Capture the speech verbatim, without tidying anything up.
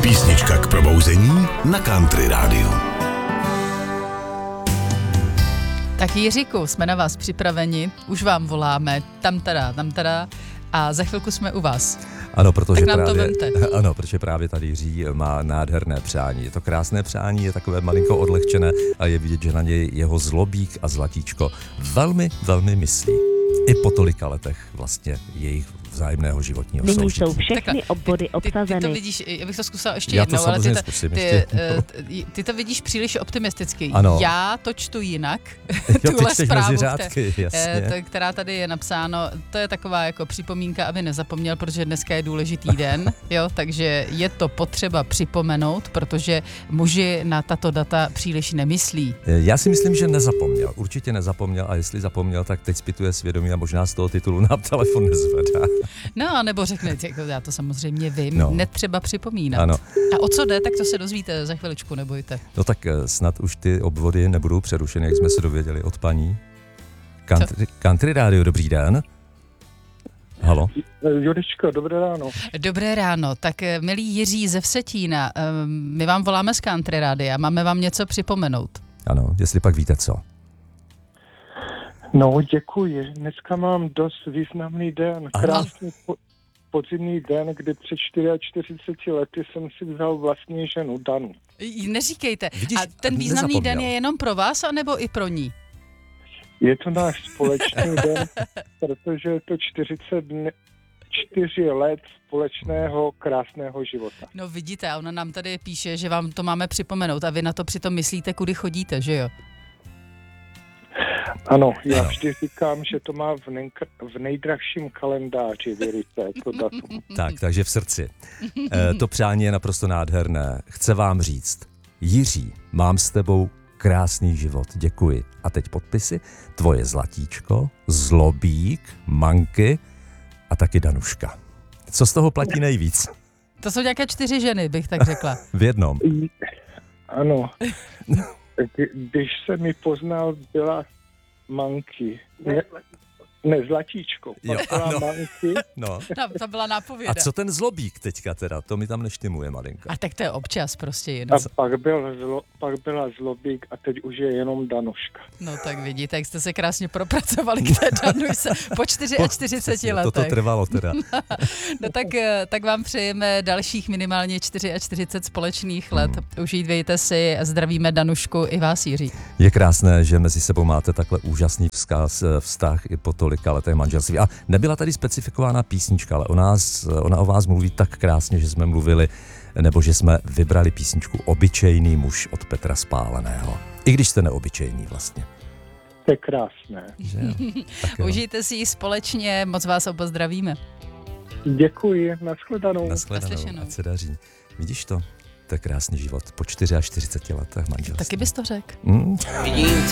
Písnička k probouzení na Country rádiu. Tak Jiříku, jsme na vás připraveni, už vám voláme, tam tada, tam tada a za chvilku jsme u vás. Ano, protože tak nám právě, to vemte. Ano, protože právě tady Jiří má nádherné přání. Je to krásné přání, je takové malinko odlehčené a je vidět, že na něj jeho zlobík a zlatíčko velmi, velmi myslí. I po tolika letech vlastně jejich vzájemného životního Nyní soužití. jsou všechny obvody obsazeny. Ty, ty to vidíš, já bych to zkusila ještě Já jednou, to ale ty, samozřejmě to, zkusím ty, ještě ty, ty to vidíš příliš optimisticky. Ano. Já to čtu jinak, Jo, tuhle ty čteš zprávu, mezi řádky, které, jasně. to, která tady je napsáno, to je taková jako připomínka, aby nezapomněl, protože dneska je důležitý den, jo, takže je to potřeba připomenout, protože muži na tato data příliš nemyslí. Já si myslím, že nezapomněl, určitě nezapomněl a jestli zapomněl, tak teď zpytuje svědomí a možná z toho titulu nám telefon nezvedá. No, nebo řekne, jako já to samozřejmě vím, No. netřeba připomínat. Ano. A o co jde, tak to se dozvíte za chviličku, nebojte. No tak eh, snad už ty obvody nebudou přerušeny, jak jsme se dověděli od paní. Country, country rádio, dobrý den. Halo. Juričko, dobré ráno. Dobré ráno, tak eh, milý Jiří ze Vsetína, eh, my vám voláme z Country Rádia, máme vám něco připomenout. Ano, jestli pak víte co. No, děkuji. Dneska mám dost významný den. Krásný po, podzimní den, kdy před čtyřiceti čtyřmi lety jsem si vzal vlastní ženu Danu. J- Neříkejte, Vidíš, a ten významný nezapomněl. den je jenom pro vás, anebo i pro ní? Je to náš společný den, protože je to čtyřicet dne, čtyři let společného krásného života. No vidíte, a ona nám tady píše, že vám to máme připomenout a vy na to přitom myslíte, kudy chodíte, že jo? Ano, já vždy říkám, že to má v, nejk- v nejdražším kalendáři, věříte, to datum. Tak, takže v srdci. E, to přání je naprosto nádherné. Chce vám říct, Jiří, mám s tebou krásný život, děkuji. A teď podpisy, tvoje zlatíčko, zlobík, manky a taky Danuška. Co z toho platí nejvíc? To jsou nějaké čtyři ženy, bych tak řekla. V jednom. Ano, Kdy- když jsem mi poznal, byla manky. Ne, ne zlatíčko. Jo, Pak byla ano. manky. No. No, to byla nápověda. A co ten zlobík teďka teda? To mi tam neštimuje malinko. A tak to je občas prostě jenom. A pak, byl zlo, pak byla zlobík a teď už je jenom Danuška. No tak vidíte, jak jste se krásně propracovali k té Danušce po čtyřiceti čtyřech letech. Toto trvalo teda. No tak, eh, tak vám přejeme dalších minimálně čtyřicet čtyři společných let. Hmm. Užívejte si, zdravíme Danušku i vás, Jiří. Je krásné, že mezi sebou máte takhle úžasný vzkaz, vztah i po tolika letech manželství. A nebyla tady specifikována písnička, ale o nás, ona o vás mluví tak krásně, že jsme mluvili, nebo že jsme vybrali písničku Obyčejný muž od Petra Spáleného. I když jste neobyčejný vlastně. To je krásné. Že jo? Tak jo. Užijte si ji společně, moc vás oba zdravíme. Děkuji, nashledanou. Nashledanou, Naslyšenou. ať se daří. Vidíš to? To je krásný život po čtyřiceti čtyřech letech manželství. Taky bys to řekl. Mm. Vidím